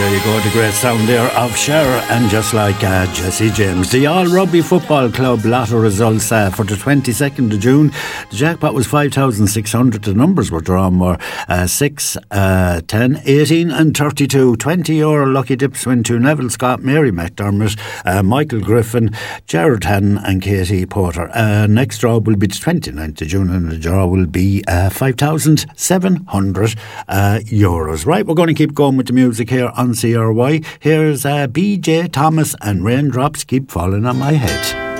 There you go, the great sound there of Cher, and just like Jesse James. The All Rugby Football Club lotto results for the 22nd of June. The jackpot was 5,600. The numbers were drawn were 6, 10, 18 and 32. €20 lucky dips went to Neville Scott, Mary McDermott, Michael Griffin, Gerard Hannon and Katie Porter. Next draw will be the 29th of June, and the draw will be €5,700. Right, we're going to keep going with the music here on CRY. Here's BJ Thomas and Raindrops Keep Falling on My Head.